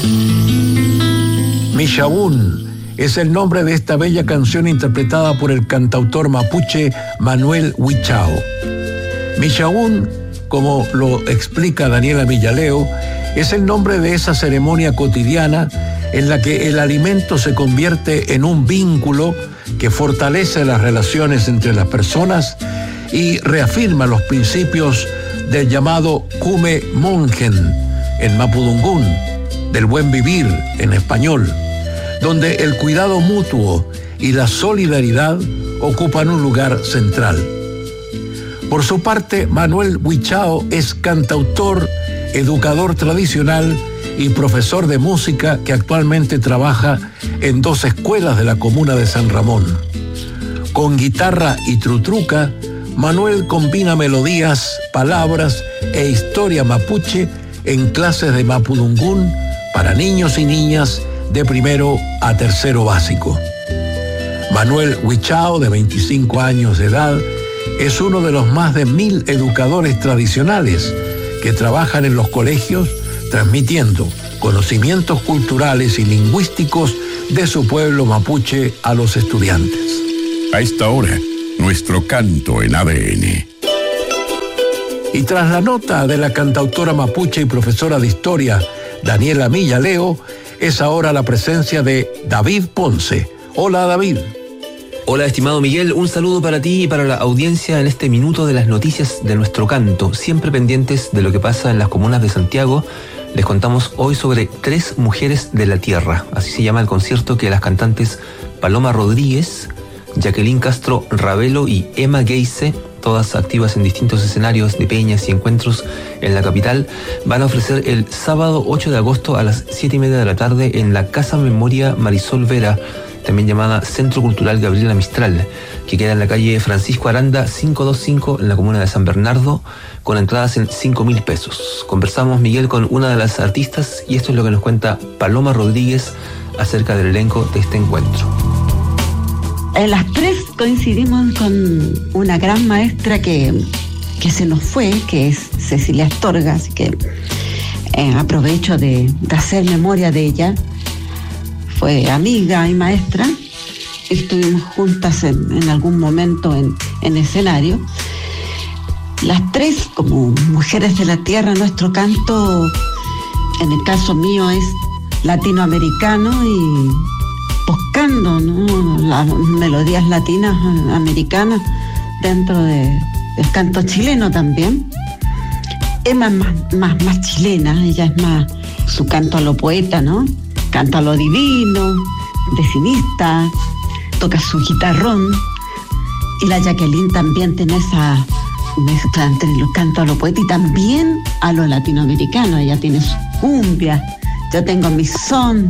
Mixabún es el nombre de esta bella canción interpretada por el cantautor mapuche Manuel Huichao. Mixabún, como lo explica Daniela Millaleo, es el nombre de esa ceremonia cotidiana en la que el alimento se convierte en un vínculo que fortalece las relaciones entre las personas y reafirma los principios del llamado Kume Mongen en mapudungún, del buen vivir en español, donde el cuidado mutuo y la solidaridad ocupan un lugar central. Por su parte, Manuel Huichao es cantautor, educador tradicional y profesor de música que actualmente trabaja en 2 escuelas de la comuna de San Ramón. Con guitarra y trutruca, Manuel combina melodías, palabras e historia mapuche en clases de mapudungún para niños y niñas de primero a tercero básico. Manuel Huichao, de 25 años de edad, es uno de los más de 1000 educadores tradicionales que trabajan en los colegios transmitiendo conocimientos culturales y lingüísticos de su pueblo mapuche a los estudiantes. A esta hora, nuestro canto en ADN. Y tras la nota de la cantautora mapuche y profesora de historia Daniela Millaleo, es ahora la presencia de David Ponce. Hola, David. Hola, estimado Miguel, un saludo para ti y para la audiencia en este minuto de las noticias de nuestro canto. Siempre pendientes de lo que pasa en las comunas de Santiago, les contamos hoy sobre 3 mujeres de la tierra. Así se llama el concierto que las cantantes Paloma Rodríguez, Jacqueline Castro Ravelo y Emma Geise, todas activas en distintos escenarios de peñas y encuentros en la capital, van a ofrecer el sábado 8 de agosto a las 7:30 de la tarde en la Casa Memoria Marisol Vera, también llamada Centro Cultural Gabriela Mistral, que queda en la calle Francisco Aranda 525 en la comuna de San Bernardo, con entradas en 5.000 pesos. Conversamos, Miguel, con una de las artistas y esto es lo que nos cuenta Paloma Rodríguez acerca del elenco de este encuentro. Las 3 coincidimos con una gran maestra que se nos fue, que es Cecilia Astorga, así que aprovecho de hacer memoria de ella. Fue amiga y maestra, estuvimos juntas en algún momento en escenario. Las 3, como mujeres de la tierra, nuestro canto, en el caso mío, es latinoamericano y buscando, ¿no?, las melodías latinas americanas dentro del canto chileno también. Emma es más chilena, ella es más su canto a lo poeta, ¿no? Canta a lo divino, decimista, toca su guitarrón. Y la Jacqueline también tiene esa mezcla entre el canto a lo poeta y también a lo latinoamericano. Ella tiene su cumbia, yo tengo mi son.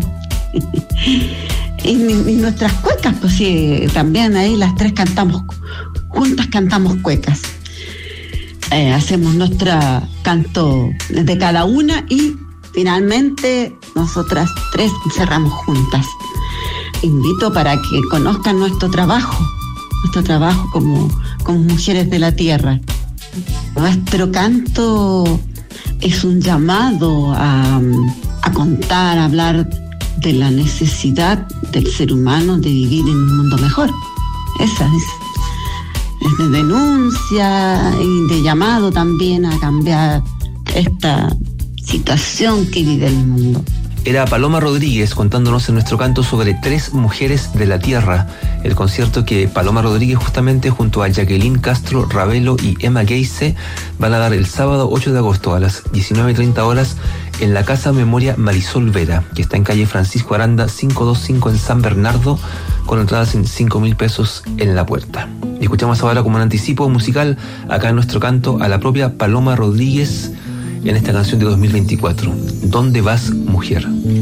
Y nuestras cuecas, pues sí, también ahí las 3 cantamos, juntas cantamos cuecas. Hacemos nuestro canto de cada una y finalmente nosotras 3 cerramos juntas. Invito para que conozcan nuestro trabajo como mujeres de la tierra. Nuestro canto es un llamado a contar, a hablar de la necesidad del ser humano de vivir en un mundo mejor. Esa es de denuncia y de llamado también a cambiar esta situación que vive el mundo. Era Paloma Rodríguez contándonos en nuestro canto sobre 3 mujeres de la tierra, el concierto que Paloma Rodríguez justamente junto a Jacqueline Castro Ravelo y Emma Geise van a dar el sábado 8 de agosto a las 19:30 horas en la Casa Memoria Marisol Vera, que está en calle Francisco Aranda 525 en San Bernardo, con entradas en 5.000 pesos en la puerta. Y escuchamos ahora como un anticipo musical acá en nuestro canto a la propia Paloma Rodríguez en esta canción de 2024, ¿Dónde vas, mujer?